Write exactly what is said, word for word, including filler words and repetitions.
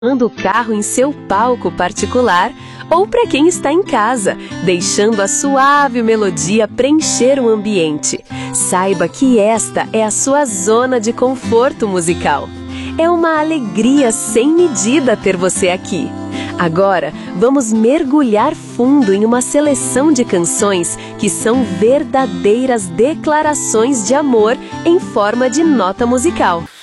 o carro em seu palco particular ou para quem está em casa, deixando a suave melodia preencher o ambiente. Saiba que esta é a sua zona de conforto musical. É uma alegria sem medida ter você aqui. Agora, vamos mergulhar fundo em uma seleção de canções que são verdadeiras declarações de amor em forma de nota musical.